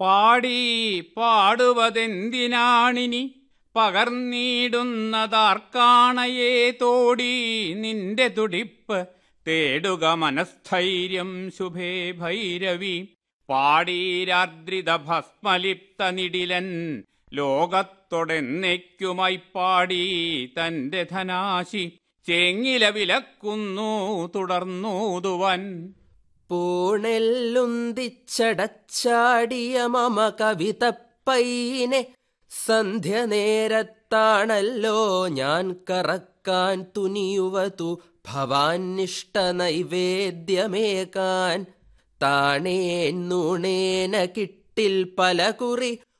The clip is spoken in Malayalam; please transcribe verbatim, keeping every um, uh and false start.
പാടി പാടുവതെന്തിനാണിനി പകർന്നിടുന്നതാർക്കാണയേ തോടി നിന്റെ തുടിപ്പ് തേടുക മനസ്ഥൈര്യം ശുഭേ ഭൈരവി. പാടീരാർദ്രിത ഭസ്മലിപ്ത നിടിലൻ ലോകത്തൊടെന്നേക്കുമായി പാടി തന്റെ ധനാശി ചേങ്ങില വിലക്കുന്നു തുടർന്നൂതുവൻ. പൂണെല്ലുന്തിച്ചടച്ചാടിയ മമ കവിതപ്പൈനെ സന്ധ്യ നേരത്താണല്ലോ ഞാൻ കറക്കാൻ തുനിയുവതു ഭവാനിഷ്ട നൈവേദ്യമേകാൻ. താണേന്നൂണേന കിട്ടിൽ പലകുറി